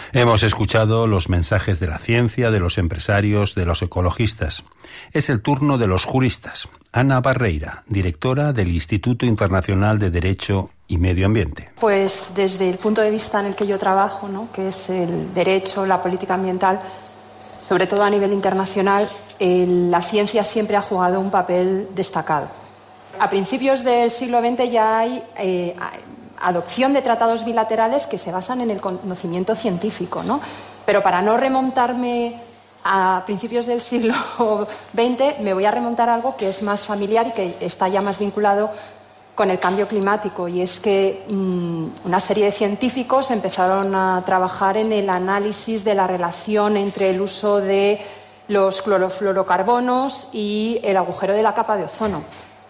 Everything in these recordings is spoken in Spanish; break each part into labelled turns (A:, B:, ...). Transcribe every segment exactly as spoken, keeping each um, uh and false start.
A: Hemos escuchado los mensajes de la ciencia, de los empresarios, de los ecologistas. Es el turno de los juristas. Ana Barreira, directora del Instituto Internacional de Derecho y Medio Ambiente.
B: Pues desde el punto de vista en el que yo trabajo, ¿no?, que es el derecho, la política ambiental, sobre todo a nivel internacional, el, la ciencia siempre ha jugado un papel destacado. A principios del siglo veinte ya hay eh, adopción de tratados bilaterales que se basan en el conocimiento científico, ¿no? Pero para no remontarme a principios del siglo veinte, me voy a remontar a algo que es más familiar y que está ya más vinculado con el cambio climático, y es que mmm, una serie de científicos empezaron a trabajar en el análisis de la relación entre el uso de los clorofluorocarbonos y el agujero de la capa de ozono.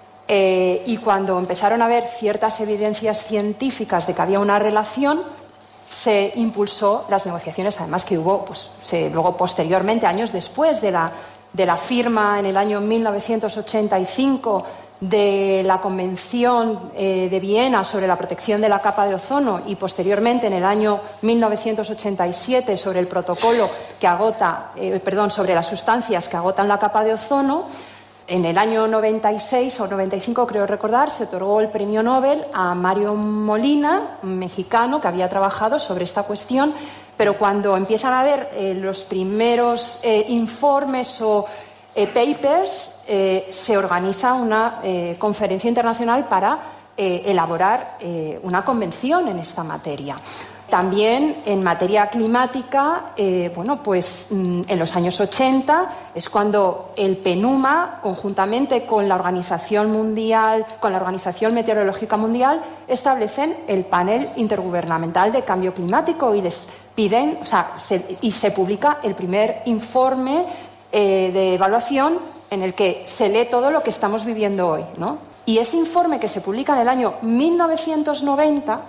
B: Eh, y cuando empezaron a haber ciertas evidencias científicas de que había una relación, se impulsó las negociaciones, además que hubo, pues, se, luego posteriormente, años después de la, de la firma en el año mil novecientos ochenta y cinco de la Convención eh, de Viena sobre la protección de la capa de ozono, y posteriormente en el año mil novecientos ochenta y siete sobre el protocolo que agota, eh, perdón, sobre las sustancias que agotan la capa de ozono. En el año noventa y seis o noventa y cinco, creo recordar, se otorgó el premio Nobel a Mario Molina, un mexicano que había trabajado sobre esta cuestión, pero cuando empiezan a ver eh, los primeros eh, informes o eh, papers, eh, se organiza una eh, conferencia internacional para eh, elaborar eh, una convención en esta materia. También en materia climática, eh, bueno, pues mm, en los años ochenta es cuando el PNUMA, conjuntamente con la Organización Mundial, con la Organización Meteorológica Mundial, establecen el panel intergubernamental de cambio climático y les piden, o sea, se, y se publica el primer informe eh, de evaluación en el que se lee todo lo que estamos viviendo hoy, ¿no? Y ese informe, que se publica en el año mil novecientos noventa,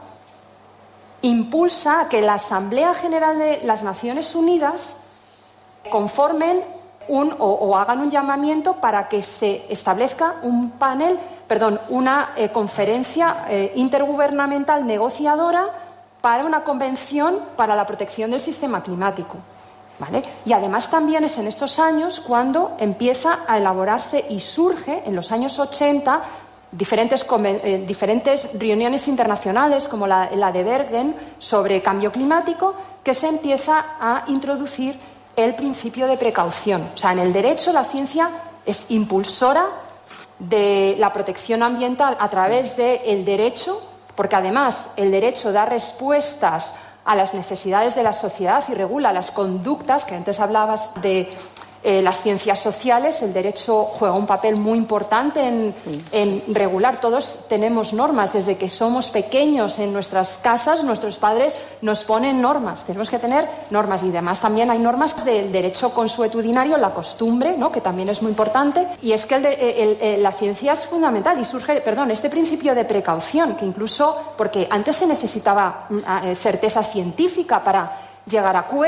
B: impulsa a que la Asamblea General de las Naciones Unidas conformen un, o, o hagan un llamamiento para que se establezca un panel, perdón, una eh, conferencia eh, intergubernamental negociadora para una convención para la protección del sistema climático, ¿vale? Y además también es en estos años cuando empieza a elaborarse y surge, en los años ochenta, Diferentes, eh, diferentes reuniones internacionales, como la, la de Bergen sobre cambio climático, que se empieza a introducir el principio de precaución. O sea, en el derecho la ciencia es impulsora de la protección ambiental a través del derecho, porque además el derecho da respuestas a las necesidades de la sociedad y regula las conductas, que antes hablabas de Eh, las ciencias sociales. El derecho juega un papel muy importante en, en regular. Todos tenemos normas. Desde que somos pequeños en nuestras casas, nuestros padres nos ponen normas. Tenemos que tener normas, y además también hay normas del derecho consuetudinario, la costumbre, ¿no?, que también es muy importante. Y es que el de, el, el, la ciencia es fundamental, y surge, perdón, este principio de precaución, que incluso, porque antes se necesitaba eh, certeza científica para llegar a acuerdos.